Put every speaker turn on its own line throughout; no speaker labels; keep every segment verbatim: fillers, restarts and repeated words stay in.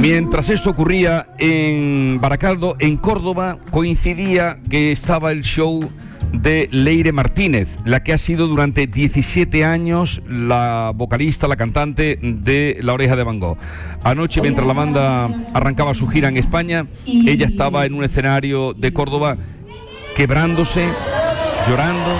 Mientras esto ocurría en Baracaldo, en Córdoba, coincidía que estaba el show de Leire Martínez, la que ha sido durante diecisiete años la vocalista, la cantante de La Oreja de Van Gogh. Anoche, mientras la banda arrancaba su gira en España, ella estaba en un escenario de Córdoba quebrándose, llorando.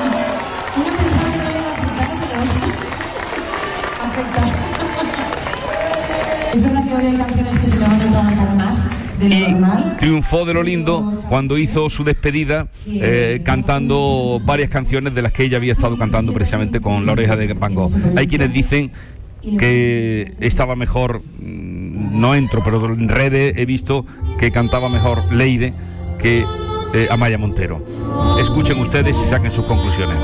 Es verdad que hoy hay canciones que se me van a trabajar más de lo
y
normal.
Triunfó de lo lindo cuando hizo su despedida, eh, cantando varias canciones de las que ella había estado cantando precisamente con La Oreja de Van Gogh. Hay quienes dicen que estaba mejor, no entro, pero en redes he visto que cantaba mejor Leire que eh, Amaya Montero. Escuchen ustedes y saquen sus conclusiones.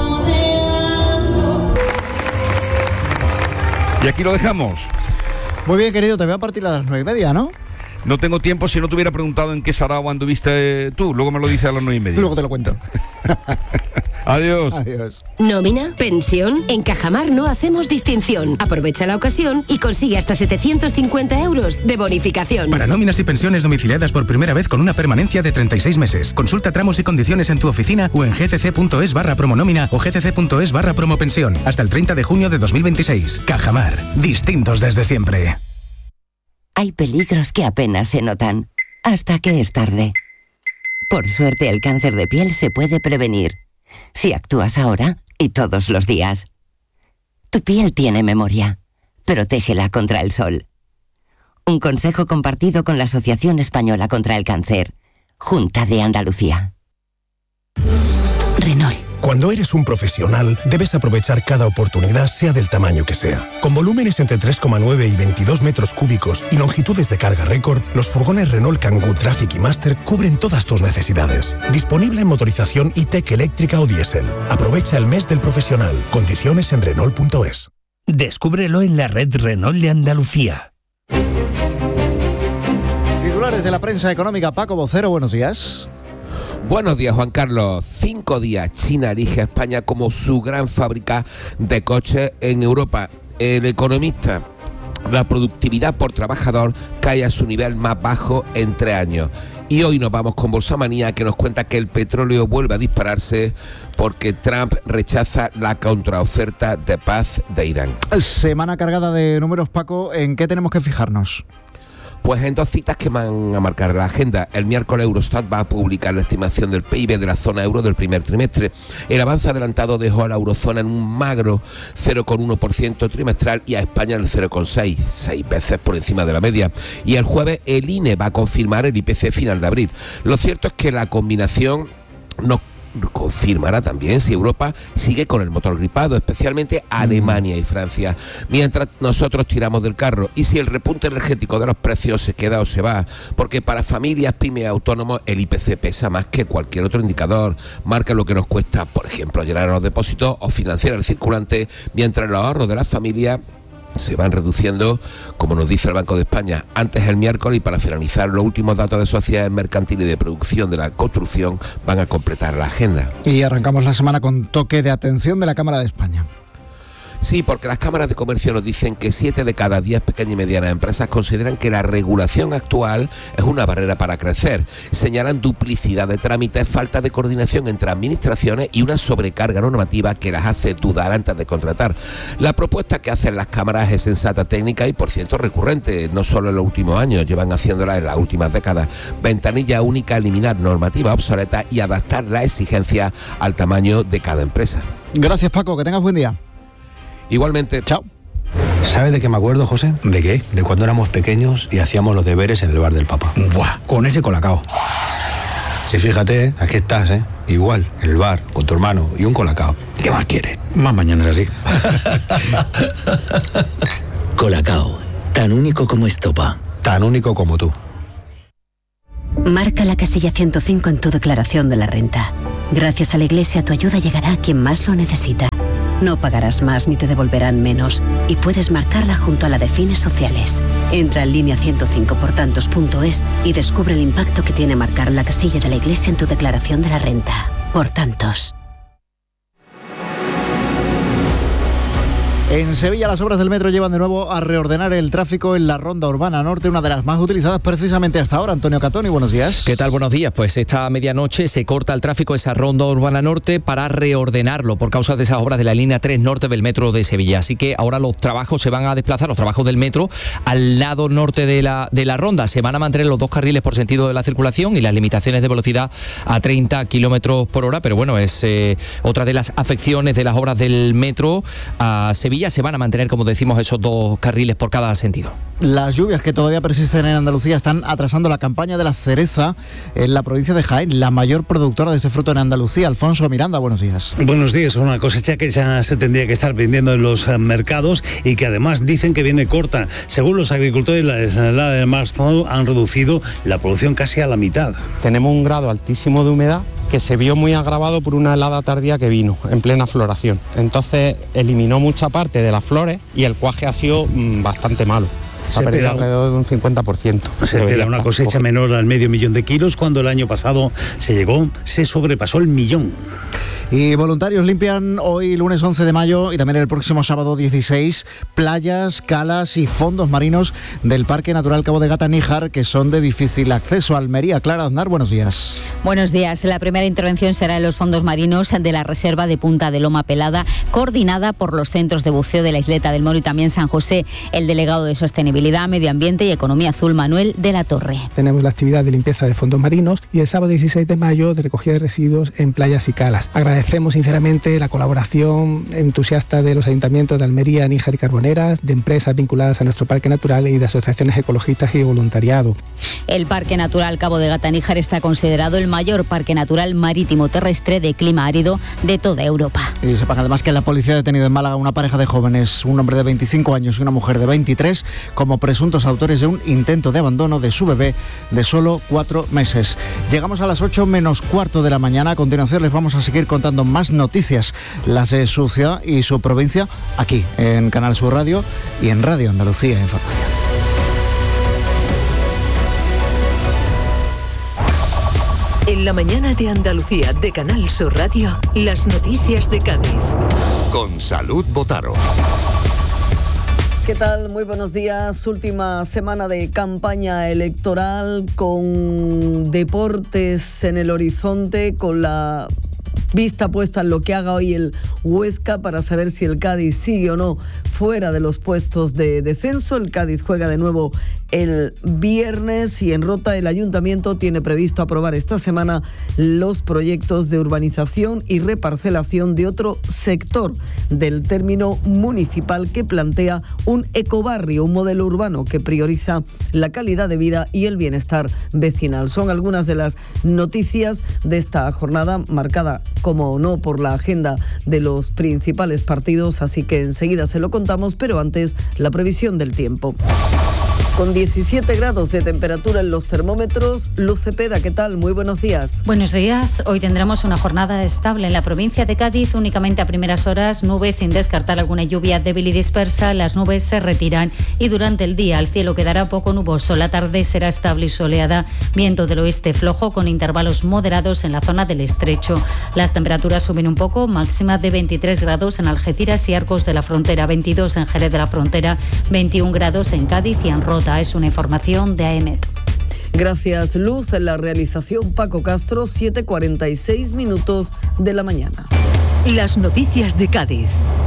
Y aquí lo dejamos.
Muy bien, querido, te veo a partir de las nueve y media, ¿no?
No tengo tiempo, si no te hubiera preguntado en qué sarao anduviste tú. Luego me lo dices a las nueve y media.
Luego te lo cuento.
Adiós.
Adiós.
¿Nómina? ¿Pensión? En Cajamar no hacemos distinción. Aprovecha la ocasión y consigue hasta setecientos cincuenta euros de bonificación.
Para nóminas y pensiones domiciliadas por primera vez con una permanencia de treinta y seis meses. Consulta tramos y condiciones en tu oficina o en gcc.es barra promonómina o gcc.es barra promopensión. Hasta el treinta de junio de dos mil veintiséis. Cajamar. Distintos desde siempre.
Hay peligros que apenas se notan, hasta que es tarde. Por suerte, el cáncer de piel se puede prevenir, si actúas ahora y todos los días. Tu piel tiene memoria. Protégela contra el sol. Un consejo compartido con la Asociación Española contra el Cáncer, Junta de Andalucía.
Renault. Cuando eres un profesional, debes aprovechar cada oportunidad, sea del tamaño que sea. Con volúmenes entre tres coma nueve y veintidós metros cúbicos y longitudes de carga récord, los furgones Renault Kangoo Traffic y Master cubren todas tus necesidades. Disponible en motorización E-Tech eléctrica o diésel. Aprovecha el mes del profesional. Condiciones en Renault punto es.
Descúbrelo en la red Renault de Andalucía.
Titulares de la prensa económica. Paco Vocero, buenos días.
Buenos días, Juan Carlos. Cinco días China elige a España como su gran fábrica de coches en Europa. El Economista: la productividad por trabajador cae a su nivel más bajo en tres años. Y hoy nos vamos con Bolsamanía, que nos cuenta que el petróleo vuelve a dispararse porque Trump rechaza la contraoferta de paz de Irán.
Semana cargada de números, Paco. ¿En qué tenemos que fijarnos?
Pues en dos citas que van a marcar la agenda. El miércoles Eurostat va a publicar la estimación del P I B de la zona euro del primer trimestre. El avance adelantado dejó a la eurozona en un magro cero coma uno por ciento trimestral y a España en el cero coma seis, seis veces por encima de la media. Y el jueves el I N E va a confirmar el I P C final de abril. Lo cierto es que la combinación nos confirmará también si Europa sigue con el motor gripado, especialmente Alemania y Francia, mientras nosotros tiramos del carro, y si el repunte energético de los precios se queda o se va, porque para familias, pymes y autónomos el I P C pesa más que cualquier otro indicador, marca lo que nos cuesta, por ejemplo, llenar los depósitos o financiar el circulante, mientras los ahorros de las familias se van reduciendo, como nos dice el Banco de España. Antes el miércoles, y para finalizar, los últimos datos de sociedades mercantiles y de producción de la construcción van a completar la agenda.
Y arrancamos la semana con toque de atención de la Cámara de España.
Sí, porque las cámaras de comercio nos dicen que siete de cada diez pequeñas y medianas empresas consideran que la regulación actual es una barrera para crecer. Señalan duplicidad de trámites, falta de coordinación entre administraciones y una sobrecarga normativa que las hace dudar antes de contratar. La propuesta que hacen las cámaras es sensata, técnica y, por cierto, recurrente. No solo en los últimos años, llevan haciéndola en las últimas décadas. Ventanilla única, eliminar normativa obsoleta y adaptar la exigencia al tamaño de cada empresa.
Gracias, Paco, que tengas buen día.
Igualmente.
Chao.
¿Sabes de qué me acuerdo, José?
¿De qué?
De cuando éramos pequeños y hacíamos los deberes en el bar del Papa.
Buah, con ese colacao.
Y fíjate, ¿eh? Aquí estás, ¿eh? Igual, en el bar, con tu hermano y un colacao.
¿Qué más quieres? Más mañanas así.
Colacao, tan único como Estopa.
Tan único como tú.
Marca la casilla ciento cinco en tu declaración de la renta. Gracias a la Iglesia, tu ayuda llegará a quien más lo necesita. No pagarás más ni te devolverán menos y puedes marcarla junto a la de fines sociales. Entra en línea ciento cinco por tantos punto es y descubre el impacto que tiene marcar la casilla de la Iglesia en tu declaración de la renta. Por tantos.
En Sevilla las obras del metro llevan de nuevo a reordenar el tráfico en la ronda urbana norte, una de las más utilizadas precisamente hasta ahora. Antonio Catoni, buenos días.
¿Qué tal? Buenos días. Pues esta medianoche se corta el tráfico esa ronda urbana norte para reordenarlo por causa de esas obras de la línea tres norte del metro de Sevilla. Así que ahora los trabajos se van a desplazar, los trabajos del metro, al lado norte de la, de la ronda. Se van a mantener los dos carriles por sentido de la circulación y las limitaciones de velocidad a treinta kilómetros por hora. Pero bueno, es eh, otra de las afecciones de las obras del metro a Sevilla. Se van a mantener, como decimos, esos dos carriles por cada sentido.
Las lluvias que todavía persisten en Andalucía están atrasando la campaña de la cereza en la provincia de Jaén, la mayor productora de este fruto en Andalucía. Alfonso Miranda, buenos días.
Buenos días. Una cosecha que ya se tendría que estar vendiendo en los mercados y que además dicen que viene corta. Según los agricultores, la desalada de marzo han reducido la producción casi a la mitad.
Tenemos un grado altísimo de humedad que se vio muy agravado por una helada tardía que vino en plena floración. Entonces eliminó mucha parte de las flores y el cuaje ha sido mmm, bastante malo. Se ha perdido alrededor de un cincuenta por ciento.
Se espera una cosecha menor al medio millón de kilos cuando el año pasado se llegó, se sobrepasó el millón.
Y voluntarios limpian hoy, lunes once de mayo, y también el próximo sábado dieciséis, playas, calas y fondos marinos del Parque Natural Cabo de Gata-Níjar, que son de difícil acceso. Almería. Clara Aznar, buenos días.
Buenos días. La primera intervención será en los fondos marinos de la Reserva de Punta de Loma Pelada, coordinada por los centros de buceo de la Isleta del Moro y también San José. El delegado de Sostenibilidad, Medio Ambiente y Economía Azul, Manuel de la Torre.
Tenemos la actividad de limpieza de fondos marinos y el sábado dieciséis de mayo de recogida de residuos en playas y calas. Agradecemos sinceramente la colaboración entusiasta de los ayuntamientos de Almería, Níjar y Carboneras, de empresas vinculadas a nuestro parque natural y de asociaciones ecologistas y voluntariado.
El Parque Natural Cabo de Gata-Níjar está considerado el mayor parque natural marítimo terrestre de clima árido de toda Europa.
Y sepan además que la policía ha detenido en Málaga una pareja de jóvenes, un hombre de veinticinco años y una mujer de veintitrés, como presuntos autores de un intento de abandono de su bebé de solo cuatro meses. Llegamos a las ocho menos cuarto de la mañana. A continuación les vamos a seguir contando más noticias, las de su ciudad y su provincia, aquí en Canal Sur Radio y en Radio Andalucía Información.
En la mañana de Andalucía de Canal Sur Radio, las noticias de Cádiz.
Con Salud Botaro.
¿Qué tal? Muy buenos días. Última semana de campaña electoral con deportes en el horizonte, con la vista puesta en lo que haga hoy el Huesca para saber si el Cádiz sigue o no fuera de los puestos de descenso. El Cádiz juega de nuevo el viernes y en Rota el Ayuntamiento tiene previsto aprobar esta semana los proyectos de urbanización y reparcelación de otro sector del término municipal que plantea un ecobarrio, un modelo urbano que prioriza la calidad de vida y el bienestar vecinal. Son algunas de las noticias de esta jornada marcada, como no, por la agenda de los principales partidos, así que enseguida se lo contamos, pero antes la previsión del tiempo. Con diecisiete grados de temperatura en los termómetros, Luz Cepeda, ¿qué tal? Muy buenos días.
Buenos días. Hoy tendremos una jornada estable en la provincia de Cádiz, únicamente a primeras horas, nubes sin descartar alguna lluvia débil y dispersa. Las nubes se retiran y durante el día el cielo quedará poco nuboso. La tarde será estable y soleada, viento del oeste flojo con intervalos moderados en la zona del estrecho. Las temperaturas suben un poco, máxima de veintitrés grados en Algeciras y Arcos de la Frontera, veintidós en Jerez de la Frontera, veintiún grados en Cádiz y en Rota. Es una información de A E M E T.
Gracias, Luz. En la realización, Paco Castro, siete cuarenta y seis minutos de la mañana.
Las noticias de Cádiz.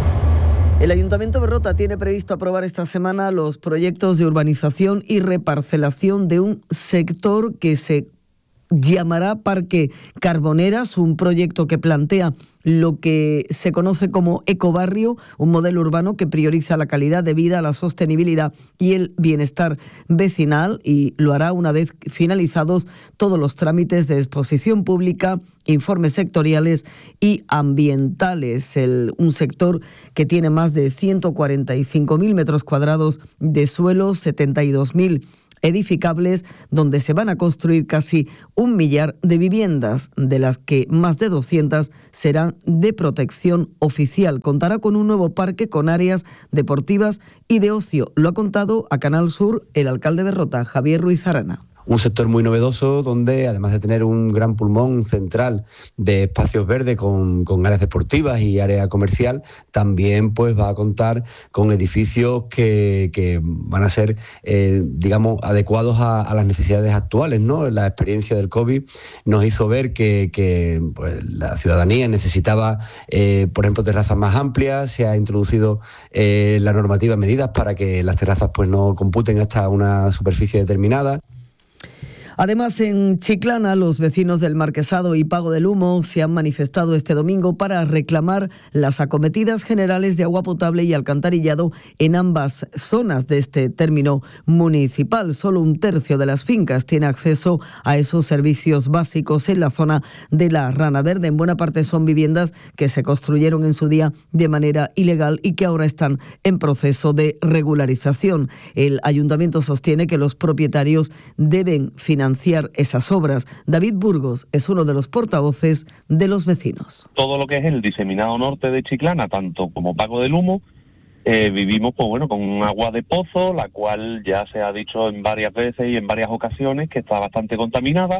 El Ayuntamiento de Rota tiene previsto aprobar esta semana los proyectos de urbanización y reparcelación de un sector que se llamará Parque Carboneras, un proyecto que plantea lo que se conoce como ecobarrio, un modelo urbano que prioriza la calidad de vida, la sostenibilidad y el bienestar vecinal, y lo hará una vez finalizados todos los trámites de exposición pública, informes sectoriales y ambientales. El, un sector que tiene más de ciento cuarenta y cinco mil metros cuadrados de suelo, setenta y dos mil edificables, donde se van a construir casi un millar de viviendas, de las que más de doscientas serán de protección oficial. Contará con un nuevo parque con áreas deportivas y de ocio. Lo ha contado a Canal Sur el alcalde de Rota, Javier Ruiz Arana.
un sector muy novedoso donde, además de tener un gran pulmón central de espacios verdes con, con áreas deportivas y área comercial, también pues va a contar con edificios que, que van a ser, eh, digamos, adecuados a, a las necesidades actuales, ¿no? La experiencia del COVID nos hizo ver que, que pues, la ciudadanía necesitaba, eh, por ejemplo, terrazas más amplias. Se ha introducido eh, la normativa medidas para que las terrazas pues no computen hasta una superficie determinada.
Además, en Chiclana, los vecinos del Marquesado y Pago del Humo se han manifestado este domingo para reclamar las acometidas generales de agua potable y alcantarillado en ambas zonas de este término municipal. Solo un tercio de las fincas tiene acceso a esos servicios básicos en la zona de la Rana Verde. En buena parte son viviendas que se construyeron en su día de manera ilegal y que ahora están en proceso de regularización. El ayuntamiento sostiene que los propietarios deben financiar financiar esas obras. David Burgos es uno de los portavoces de los vecinos.
Todo lo que es el diseminado norte de Chiclana, tanto como Pago del Humo, eh, vivimos pues bueno con un agua de pozo, la cual ya se ha dicho en varias veces y en varias ocasiones que está bastante contaminada,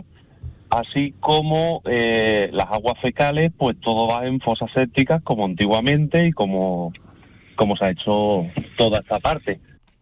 así como eh, las aguas fecales, pues todo va en fosas sépticas como antiguamente y como, como se ha hecho toda esta parte.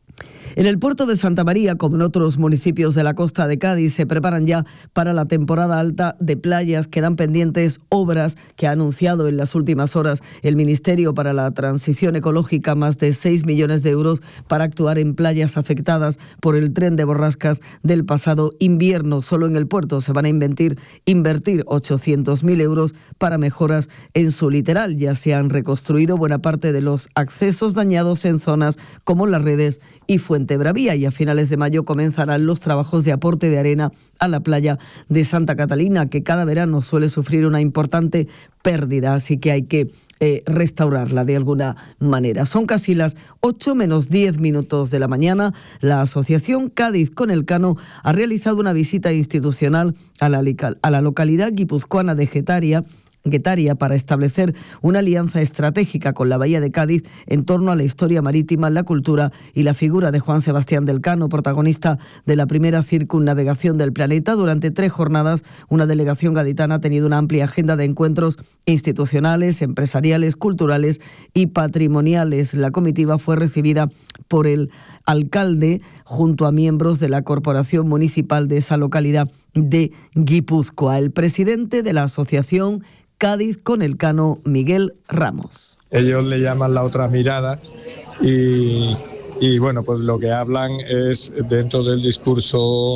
En el puerto de Santa María, como en otros municipios de la costa de Cádiz, se preparan ya para la temporada alta de playas. Quedan pendientes obras que ha anunciado en las últimas horas el Ministerio para la Transición Ecológica, más de seis millones de euros para actuar en playas afectadas por el tren de borrascas del pasado invierno. Solo en el puerto se van a invertir, invertir ochocientos mil euros para mejoras en su litoral. Ya se han reconstruido buena parte de los accesos dañados en zonas como Las Redes y Fuentebravía, y a finales de mayo comenzarán los trabajos de aporte de arena a la playa de Santa Catalina, que cada verano suele sufrir una importante pérdida, así que hay que eh, restaurarla de alguna manera. Son casi las ocho menos diez minutos de la mañana. La Asociación Cádiz con Elcano ha realizado una visita institucional a la, a la localidad guipuzcoana de Getaria, Guetaria para establecer una alianza estratégica con la Bahía de Cádiz en torno a la historia marítima, la cultura y la figura de Juan Sebastián del Cano, protagonista de la primera circunnavegación del planeta. Durante tres jornadas, una delegación gaditana ha tenido una amplia agenda de encuentros institucionales, empresariales, culturales y patrimoniales. La comitiva fue recibida por el alcalde junto a miembros de la corporación municipal de esa localidad de Guipúzcoa. El presidente de la asociación Cádiz con Elcano, Miguel Ramos.
Ellos le llaman la otra mirada y, y bueno, pues lo que hablan es dentro del discurso,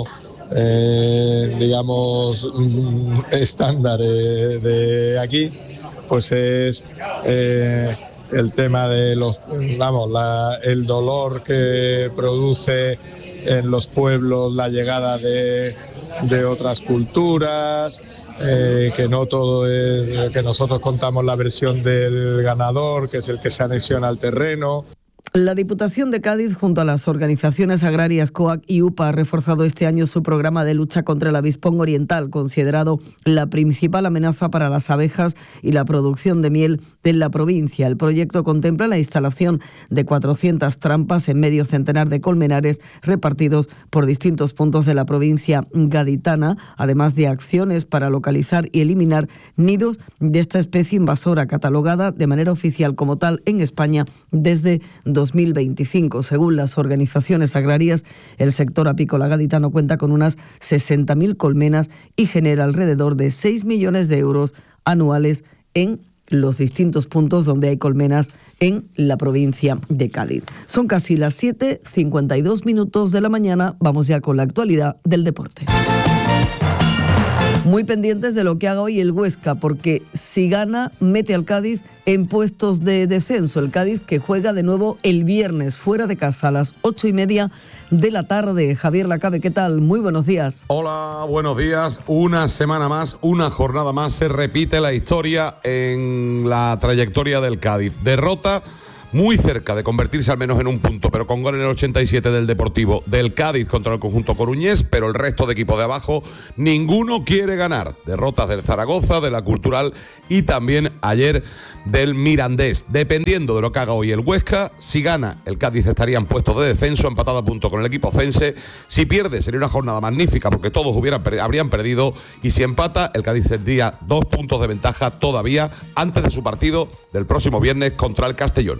eh, digamos, estándar de, de aquí, pues es eh, el tema de los, vamos, la, el dolor que produce en los pueblos la llegada de, de otras culturas. Eh, que no todo es, que nosotros contamos la versión del ganador, que es el que se anexiona al terreno.
La Diputación de Cádiz, junto a las organizaciones agrarias COAC y U P A, ha reforzado este año su programa de lucha contra el avispón oriental, considerado la principal amenaza para las abejas y la producción de miel en la provincia. El proyecto contempla la instalación de cuatrocientas trampas en medio centenar de colmenares repartidos por distintos puntos de la provincia gaditana, además de acciones para localizar y eliminar nidos de esta especie invasora, catalogada de manera oficial como tal en España desde dos mil veinticinco. Según las organizaciones agrarias, el sector apícola gaditano cuenta con unas sesenta mil colmenas y genera alrededor de seis millones de euros anuales en los distintos puntos donde hay colmenas en la provincia de Cádiz. Son casi las siete cincuenta y dos minutos de la mañana. Vamos ya con la actualidad del deporte. Muy pendientes de lo que haga hoy el Huesca, porque si gana, mete al Cádiz en puestos de descenso. El Cádiz que juega de nuevo el viernes fuera de casa a las ocho y media de la tarde. Javier Lacabe, ¿qué tal? Muy buenos días.
Hola, buenos días. Una semana más, una jornada más, se repite la historia en la trayectoria del Cádiz. Derrota muy cerca de convertirse al menos en un punto, pero con gol en el ochenta y siete del Deportivo, del Cádiz contra el conjunto coruñés, pero el resto de equipos de abajo, ninguno quiere ganar. Derrotas del Zaragoza, de la Cultural y también ayer del Mirandés. Dependiendo de lo que haga hoy el Huesca, si gana, el Cádiz estaría en puestos de descenso, empatado a punto con el equipo cense. Si pierde, sería una jornada magnífica porque todos hubieran, habrían perdido, y si empata, el Cádiz tendría dos puntos de ventaja todavía antes de su partido del próximo viernes contra el Castellón.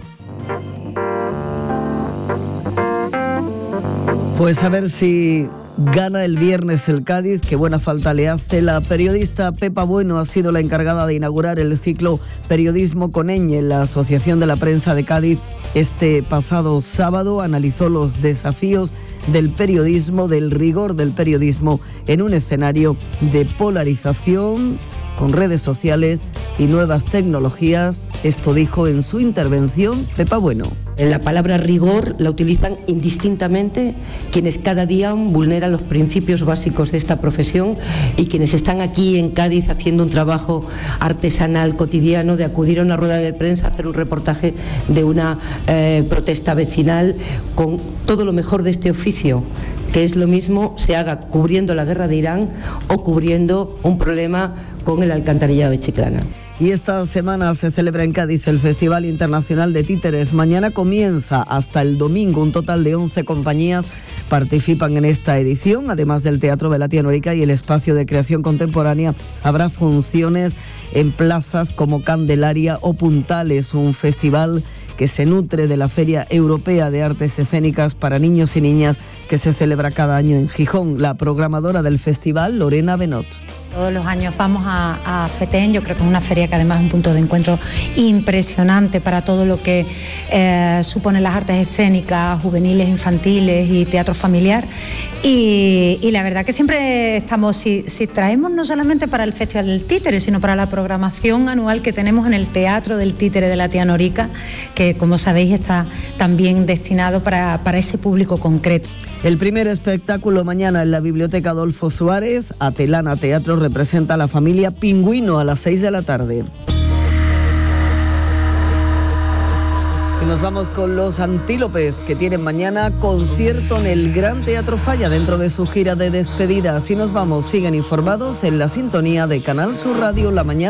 Pues a ver si gana el viernes el Cádiz, que buena falta le hace. La periodista Pepa Bueno ha sido la encargada de inaugurar el ciclo Periodismo con Ñ en la Asociación de la Prensa de Cádiz. Este pasado sábado analizó los desafíos del periodismo, del rigor del periodismo en un escenario de polarización con redes sociales y nuevas tecnologías. Esto dijo en su intervención Pepa Bueno.
La palabra rigor la utilizan indistintamente quienes cada día vulneran los principios básicos de esta profesión y quienes están aquí en Cádiz haciendo un trabajo artesanal cotidiano de acudir a una rueda de prensa, hacer un reportaje de una eh, protesta vecinal con todo lo mejor de este oficio, que es lo mismo se haga cubriendo la guerra de Irán o cubriendo un problema con el alcantarillado de Chiclana.
Y esta semana se celebra en Cádiz el Festival Internacional de Títeres. Mañana comienza hasta el domingo. Un total de once compañías participan en esta edición. Además del Teatro de la Tía Norica y el Espacio de Creación Contemporánea, habrá funciones en plazas como Candelaria o Puntales, un festival que se nutre de la Feria Europea de Artes Escénicas para Niños y Niñas que se celebra cada año en Gijón. La programadora del festival, Lorena Benot.
Todos los años vamos a, a FETEN, yo creo que es una feria que además es un punto de encuentro impresionante para todo lo que eh, suponen las artes escénicas, juveniles, infantiles y teatro familiar. Y, y la verdad que siempre estamos, si, si traemos no solamente para el Festival del Títere, sino para la programación anual que tenemos en el Teatro del Títere de la Tía Norica, que como sabéis está también destinado para, para ese público concreto.
El primer espectáculo mañana en la Biblioteca Adolfo Suárez. Atelana Teatro representa a la familia Pingüino a las seis de la tarde. Y nos vamos con los Antílopes, que tienen mañana concierto en el Gran Teatro Falla dentro de su gira de despedida. Así nos vamos, siguen informados en la sintonía de Canal Sur Radio La Mañana.